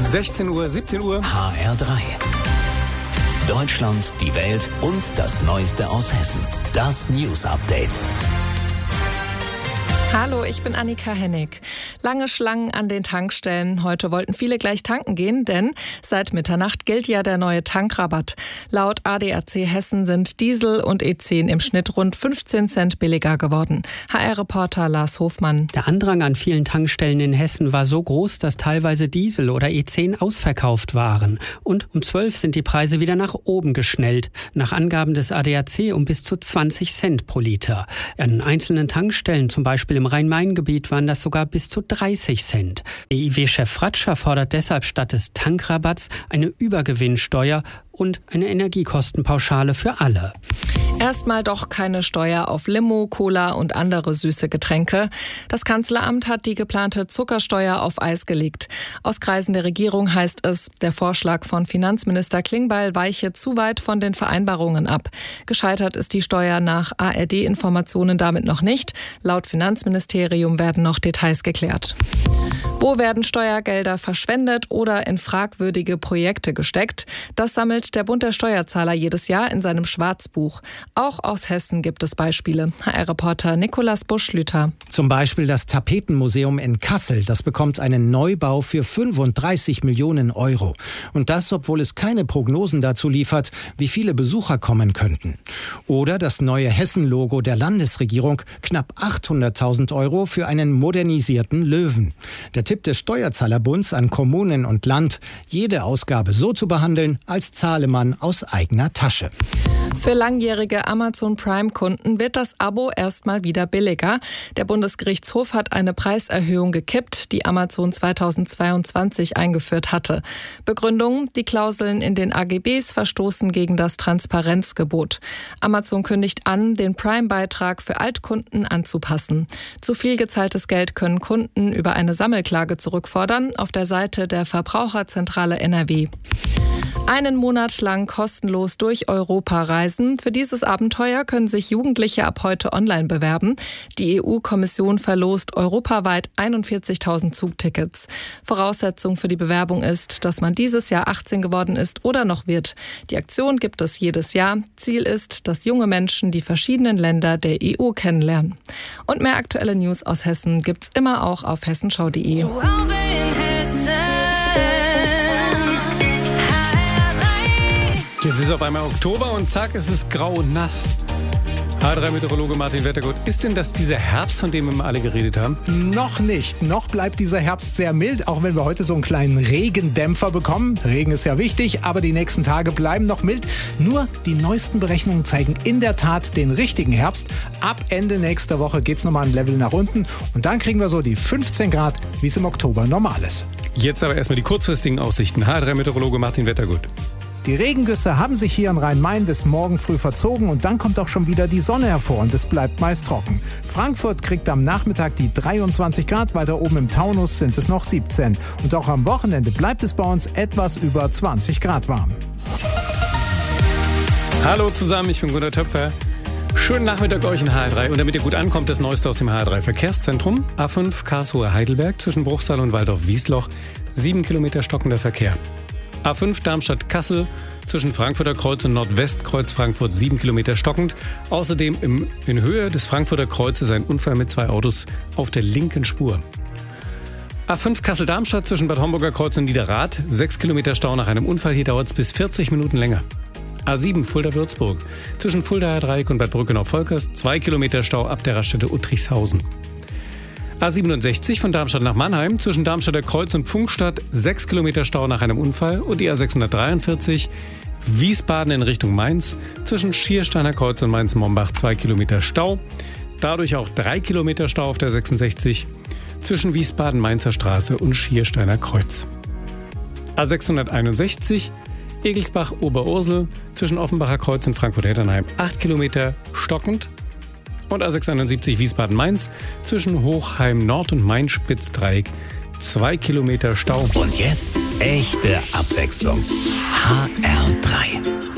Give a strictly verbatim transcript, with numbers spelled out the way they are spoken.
sechzehn Uhr, siebzehn Uhr. H R drei. Deutschland, die Welt und das Neueste aus Hessen. Das News Update. Hallo, ich bin Annika Hennig. Lange Schlangen an den Tankstellen. Heute wollten viele gleich tanken gehen, denn seit Mitternacht gilt ja der neue Tankrabatt. Laut A D A C Hessen sind Diesel und E zehn im Schnitt rund fünfzehn Cent billiger geworden. H R-Reporter Lars Hofmann. Der Andrang an vielen Tankstellen in Hessen war so groß, dass teilweise Diesel oder E zehn ausverkauft waren. Und um zwölf sind die Preise wieder nach oben geschnellt. Nach Angaben des A D A C um bis zu zwanzig Cent pro Liter. An einzelnen Tankstellen, zum Beispiel im Rhein-Main-Gebiet, waren das sogar bis zu dreißig Cent. Der I W-Chef Fratscher fordert deshalb statt des Tankrabatts eine Übergewinnsteuer und eine Energiekostenpauschale für alle. Erstmal doch keine Steuer auf Limo, Cola und andere süße Getränke. Das Kanzleramt hat die geplante Zuckersteuer auf Eis gelegt. Aus Kreisen der Regierung heißt es, der Vorschlag von Finanzminister Klingbeil weiche zu weit von den Vereinbarungen ab. Gescheitert ist die Steuer nach A R D-Informationen damit noch nicht. Laut Finanzministerium werden noch Details geklärt. Wo werden Steuergelder verschwendet oder in fragwürdige Projekte gesteckt? Das sammelt der Bund der Steuerzahler jedes Jahr in seinem Schwarzbuch. Auch aus Hessen gibt es Beispiele. H R-Reporter Nikolaus Busch-Lüther. Zum Beispiel das Tapetenmuseum in Kassel. Das bekommt einen Neubau für fünfunddreißig Millionen Euro. Und das, obwohl es keine Prognosen dazu liefert, wie viele Besucher kommen könnten. Oder das neue Hessen-Logo der Landesregierung. Knapp achthunderttausend Euro für einen modernisierten Löwen. Der Tipp des Steuerzahlerbunds an Kommunen und Land, jede Ausgabe so zu behandeln, als zahle man aus eigener Tasche. Für langjährige Amazon Prime-Kunden wird das Abo erstmal wieder billiger. Der Bundesgerichtshof hat eine Preiserhöhung gekippt, die Amazon zweitausendzweiundzwanzig eingeführt hatte. Begründung: Die Klauseln in den A G Bs verstoßen gegen das Transparenzgebot. Amazon kündigt an, den Prime-Beitrag für Altkunden anzupassen. Zu viel gezahltes Geld können Kunden über eine Sammelklage zurückfordern auf der Seite der Verbraucherzentrale N R W. Einen Monat lang kostenlos durch Europa reisen. Für dieses Abenteuer können sich Jugendliche ab heute online bewerben. Die E U-Kommission verlost europaweit einundvierzigtausend Zugtickets. Voraussetzung für die Bewerbung ist, dass man dieses Jahr achtzehn geworden ist oder noch wird. Die Aktion gibt es jedes Jahr. Ziel ist, dass junge Menschen die verschiedenen Länder der E U kennenlernen. Und mehr aktuelle News aus Hessen gibt's immer auch auf hessenschau punkt de. Jetzt ist auf einmal Oktober und zack, es ist grau und nass. H R drei-Meteorologe Martin Wettergut, ist denn das dieser Herbst, von dem wir alle geredet haben? Noch nicht. Noch bleibt dieser Herbst sehr mild, auch wenn wir heute so einen kleinen Regendämpfer bekommen. Regen ist ja wichtig, aber die nächsten Tage bleiben noch mild. Nur die neuesten Berechnungen zeigen in der Tat den richtigen Herbst. Ab Ende nächster Woche geht es nochmal ein Level nach unten und dann kriegen wir so die fünfzehn Grad, wie es im Oktober normal ist. Jetzt aber erstmal die kurzfristigen Aussichten. H R drei-Meteorologe Martin Wettergut. Die Regengüsse haben sich hier in Rhein-Main bis morgen früh verzogen und dann kommt auch schon wieder die Sonne hervor und es bleibt meist trocken. Frankfurt kriegt am Nachmittag die dreiundzwanzig Grad, weiter oben im Taunus sind es noch siebzehn. Und auch am Wochenende bleibt es bei uns etwas über zwanzig Grad warm. Hallo zusammen, ich bin Gunnar Töpfer. Schönen Nachmittag euch in H R drei und damit ihr gut ankommt, das Neueste aus dem H R drei Verkehrszentrum. A fünf Karlsruhe-Heidelberg zwischen Bruchsal und Waldorf-Wiesloch, sieben Kilometer stockender Verkehr. A fünf Darmstadt-Kassel zwischen Frankfurter Kreuz und Nordwestkreuz Frankfurt sieben Kilometer stockend. Außerdem im, in Höhe des Frankfurter Kreuzes ein Unfall mit zwei Autos auf der linken Spur. A fünf Kassel-Darmstadt zwischen Bad Homburger Kreuz und Niederrad, sechs Kilometer Stau nach einem Unfall. Hier dauert es bis vierzig Minuten länger. A sieben Fulda-Würzburg zwischen Fuldaer Dreieck und Bad Brückenau-Volkers, zwei Kilometer Stau ab der Raststätte Uttrichshausen. A siebenundsechzig von Darmstadt nach Mannheim zwischen Darmstadter Kreuz und Pfungstadt, sechs Kilometer Stau nach einem Unfall. Und die A sechshundertdreiundvierzig Wiesbaden in Richtung Mainz zwischen Schiersteiner Kreuz und Mainz-Mombach, zwei Kilometer Stau. Dadurch auch drei Kilometer Stau auf der sechsundsechzig zwischen Wiesbaden-Mainzer Straße und Schiersteiner Kreuz. A sechshunderteinundsechzig Egelsbach-Oberursel zwischen Offenbacher Kreuz und Frankfurt-Heddernheim, acht Kilometer stockend. Und A sechshundertsiebzig Wiesbaden-Mainz zwischen Hochheim Nord und Main-Spitzdreieck, zwei Kilometer Stau. Und jetzt echte Abwechslung. H R drei.